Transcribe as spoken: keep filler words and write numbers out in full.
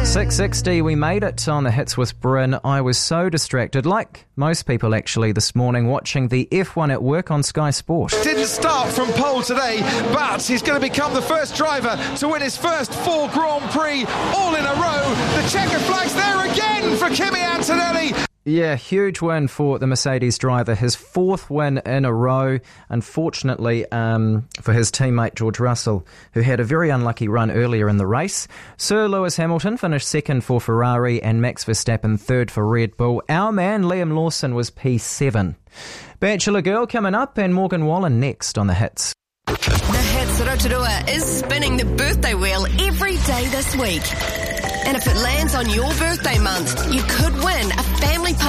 six sixty, we made it on the Hits with Bryn. I was so distracted, like most people actually this morning, watching the F one at work on Sky Sport. Didn't start from pole today, but he's going to become the first driver to win his first four Grand Prix all in a row. The checker flag's there again for Kimi Antonelli. Yeah, huge win for the Mercedes driver, his fourth win in a row. Unfortunately, um, for his teammate George Russell, who had a very unlucky run earlier in the race. Sir Lewis Hamilton finished second for Ferrari and Max Verstappen third for Red Bull. Our man Liam Lawson was P seven. Bachelor Girl coming up and Morgan Wallen next on The Hits. The Hits Rotorua is spinning the birthday wheel every day this week. And if it lands on your birthday month, you could win a family